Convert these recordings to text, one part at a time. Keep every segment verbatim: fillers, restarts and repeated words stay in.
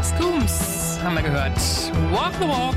Coombs haben wir gehört. Walk the Walk.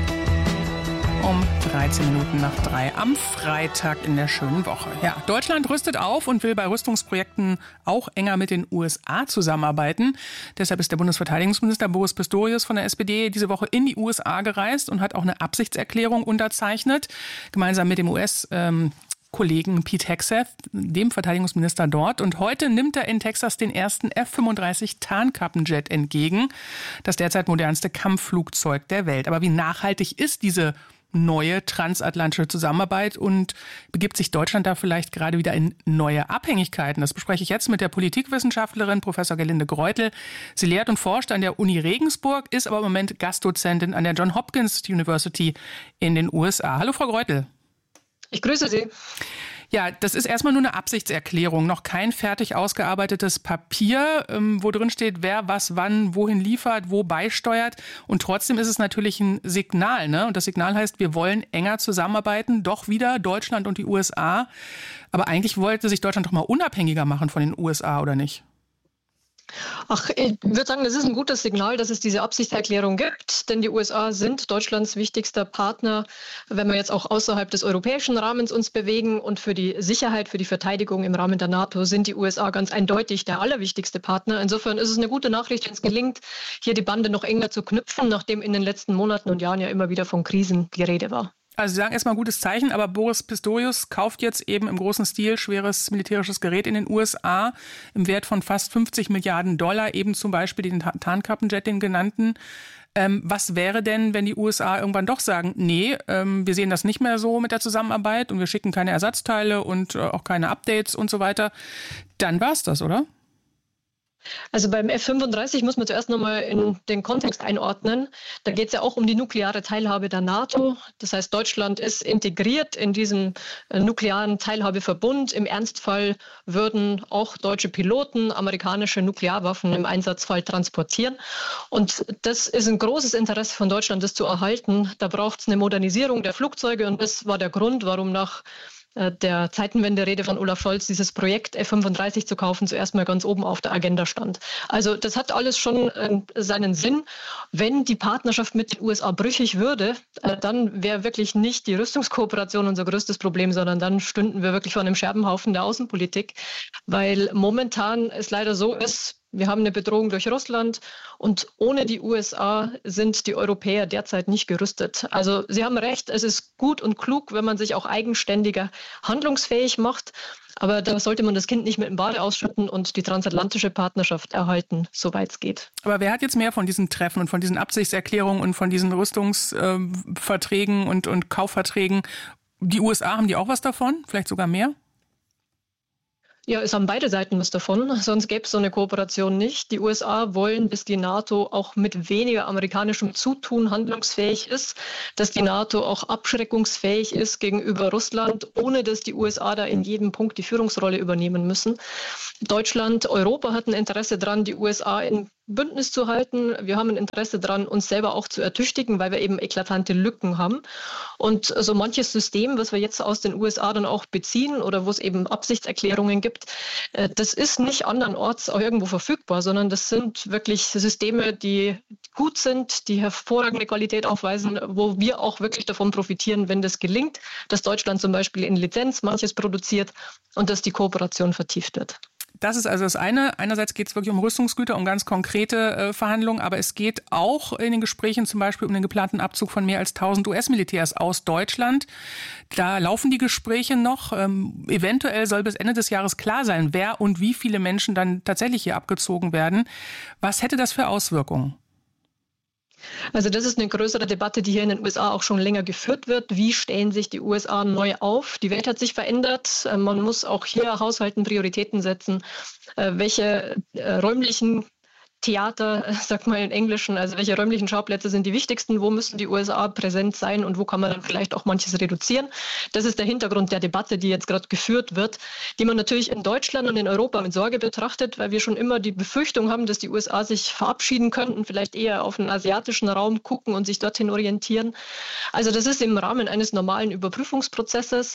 Um dreizehn Minuten nach drei am Freitag in der schönen Woche. Ja, Deutschland rüstet auf und will bei Rüstungsprojekten auch enger mit den U S A zusammenarbeiten. Deshalb ist der Bundesverteidigungsminister Boris Pistorius von der S P D diese Woche in die U S A gereist und hat auch eine Absichtserklärung unterzeichnet, gemeinsam mit dem U S ähm, Kollegen Pete Hegseth, dem Verteidigungsminister dort. Und heute nimmt er in Texas den ersten F fünfunddreißig Tarnkappenjet entgegen, das derzeit modernste Kampfflugzeug der Welt. Aber wie nachhaltig ist diese neue transatlantische Zusammenarbeit und begibt sich Deutschland da vielleicht gerade wieder in neue Abhängigkeiten? Das bespreche ich jetzt mit der Politikwissenschaftlerin Professor Gerlinde Greutel. Sie lehrt und forscht an der Uni Regensburg, ist aber im Moment Gastdozentin an der Johns Hopkins University in den U S A. Hallo, Frau Greutel. Ich grüße Sie. Ja, das ist erstmal nur eine Absichtserklärung, noch kein fertig ausgearbeitetes Papier, wo drin steht, wer was wann wohin liefert, wo beisteuert. Und trotzdem ist es natürlich ein Signal, ne? Und das Signal heißt, wir wollen enger zusammenarbeiten, doch wieder Deutschland und die U S A. Aber eigentlich wollte sich Deutschland doch mal unabhängiger machen von den U S A, oder nicht? Ach, ich würde sagen, das ist ein gutes Signal, dass es diese Absichtserklärung gibt, denn die U S A sind Deutschlands wichtigster Partner, wenn wir jetzt auch außerhalb des europäischen Rahmens uns bewegen, und für die Sicherheit, für die Verteidigung im Rahmen der NATO sind die U S A ganz eindeutig der allerwichtigste Partner. Insofern ist es eine gute Nachricht, wenn es gelingt, hier die Bande noch enger zu knüpfen, nachdem in den letzten Monaten und Jahren ja immer wieder von Krisen die Rede war. Also Sie sagen erstmal gutes Zeichen, aber Boris Pistorius kauft jetzt eben im großen Stil schweres militärisches Gerät in den U S A im Wert von fast fünfzig Milliarden Dollar, eben zum Beispiel den Tarnkappenjet, den genannten. Ähm, was wäre denn, wenn die U S A irgendwann doch sagen, nee, ähm, wir sehen das nicht mehr so mit der Zusammenarbeit und wir schicken keine Ersatzteile und äh, auch keine Updates und so weiter? Dann war's das, oder? Also beim F fünfunddreißig muss man zuerst nochmal in den Kontext einordnen. Da geht es ja auch um die nukleare Teilhabe der NATO. Das heißt, Deutschland ist integriert in diesen äh, nuklearen Teilhabeverbund. Im Ernstfall würden auch deutsche Piloten amerikanische Nuklearwaffen im Einsatzfall transportieren. Und das ist ein großes Interesse von Deutschland, das zu erhalten. Da braucht es eine Modernisierung der Flugzeuge, und das war der Grund, warum nach der Zeitenwende-Rede von Olaf Scholz dieses Projekt F fünfunddreißig zu kaufen zuerst mal ganz oben auf der Agenda stand. Also das hat alles schon äh, seinen Sinn. Wenn die Partnerschaft mit den U S A brüchig würde, äh, dann wäre wirklich nicht die Rüstungskooperation unser größtes Problem, sondern dann stünden wir wirklich vor einem Scherbenhaufen der Außenpolitik, weil momentan es leider so ist, wir haben eine Bedrohung durch Russland, und ohne die U S A sind die Europäer derzeit nicht gerüstet. Also Sie haben recht, es ist gut und klug, wenn man sich auch eigenständiger handlungsfähig macht. Aber da sollte man das Kind nicht mit dem Bade ausschütten und die transatlantische Partnerschaft erhalten, soweit es geht. Aber wer hat jetzt mehr von diesen Treffen und von diesen Absichtserklärungen und von diesen Rüstungsverträgen äh, und, und Kaufverträgen? Die U S A, haben die auch was davon? Vielleicht sogar mehr? Ja, es haben beide Seiten was davon, sonst gäbe es so eine Kooperation nicht. Die U S A wollen, dass die NATO auch mit weniger amerikanischem Zutun handlungsfähig ist, dass die NATO auch abschreckungsfähig ist gegenüber Russland, ohne dass die U S A da in jedem Punkt die Führungsrolle übernehmen müssen. Deutschland, Europa hat ein Interesse daran, die U S A in Bündnis zu halten. Wir haben ein Interesse daran, uns selber auch zu ertüchtigen, weil wir eben eklatante Lücken haben. Und so manches System, was wir jetzt aus den U S A dann auch beziehen oder wo es eben Absichtserklärungen gibt, das ist nicht andernorts auch irgendwo verfügbar, sondern das sind wirklich Systeme, die gut sind, die hervorragende Qualität aufweisen, wo wir auch wirklich davon profitieren, wenn das gelingt, dass Deutschland zum Beispiel in Lizenz manches produziert und dass die Kooperation vertieft wird. Das ist also das eine. Einerseits geht es wirklich um Rüstungsgüter, um ganz konkrete äh, Verhandlungen, aber es geht auch in den Gesprächen zum Beispiel um den geplanten Abzug von mehr als tausend U S-Militärs aus Deutschland. Da laufen die Gespräche noch. Ähm, eventuell soll bis Ende des Jahres klar sein, wer und wie viele Menschen dann tatsächlich hier abgezogen werden. Was hätte das für Auswirkungen? Also das ist eine größere Debatte, die hier in den U S A auch schon länger geführt wird. Wie stellen sich die U S A neu auf? Die Welt hat sich verändert. Man muss auch hier Haushalten Prioritäten setzen. Welche räumlichen Theater, sagt man im Englischen, also welche räumlichen Schauplätze sind die wichtigsten, wo müssen die U S A präsent sein und wo kann man dann vielleicht auch manches reduzieren. Das ist der Hintergrund der Debatte, die jetzt gerade geführt wird, die man natürlich in Deutschland und in Europa mit Sorge betrachtet, weil wir schon immer die Befürchtung haben, dass die U S A sich verabschieden könnten, vielleicht eher auf den asiatischen Raum gucken und sich dorthin orientieren. Also das ist im Rahmen eines normalen Überprüfungsprozesses.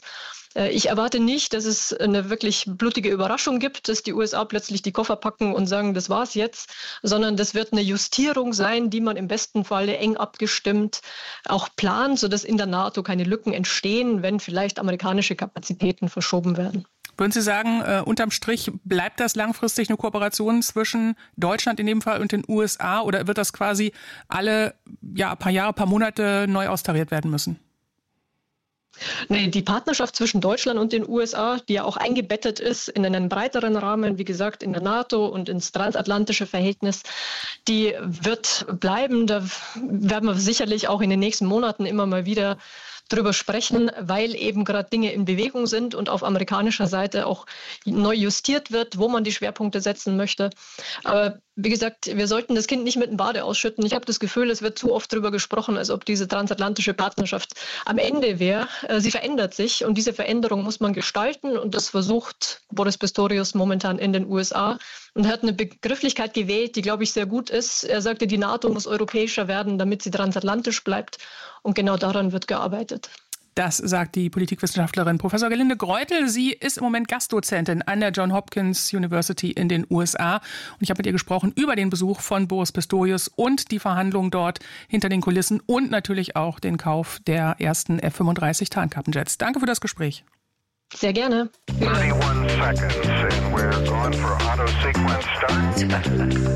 Ich erwarte nicht, dass es eine wirklich blutige Überraschung gibt, dass die U S A plötzlich die Koffer packen und sagen, das war's jetzt, sondern das wird eine Justierung sein, die man im besten Falle eng abgestimmt auch plant, sodass in der NATO keine Lücken entstehen, wenn vielleicht amerikanische Kapazitäten verschoben werden. Würden Sie sagen, äh, unterm Strich bleibt das langfristig eine Kooperation zwischen Deutschland in dem Fall und den U S A oder wird das quasi alle ja, paar Jahre, paar Monate neu austariert werden müssen? Nee, die Partnerschaft zwischen Deutschland und den U S A, die ja auch eingebettet ist in einen breiteren Rahmen, wie gesagt, in der NATO und ins transatlantische Verhältnis, die wird bleiben. Da werden wir sicherlich auch in den nächsten Monaten immer mal wieder drüber sprechen, weil eben gerade Dinge in Bewegung sind und auf amerikanischer Seite auch neu justiert wird, wo man die Schwerpunkte setzen möchte. Aber wie gesagt, wir sollten das Kind nicht mit dem Bade ausschütten. Ich habe das Gefühl, es wird zu oft darüber gesprochen, als ob diese transatlantische Partnerschaft am Ende wäre. Sie verändert sich und diese Veränderung muss man gestalten und das versucht Boris Pistorius momentan in den U S A und er hat eine Begrifflichkeit gewählt, die, glaube ich, sehr gut ist. Er sagte, die NATO muss europäischer werden, damit sie transatlantisch bleibt und genau daran wird gearbeitet. Das sagt die Politikwissenschaftlerin Professor Gerlinde Greutel. Sie ist im Moment Gastdozentin an der Johns Hopkins University in den U S A. Und ich habe mit ihr gesprochen über den Besuch von Boris Pistorius und die Verhandlungen dort hinter den Kulissen und natürlich auch den Kauf der ersten F fünfunddreißig Tarnkappenjets. Danke für das Gespräch. Sehr gerne. einunddreißig seconds and we're going for auto sequence start.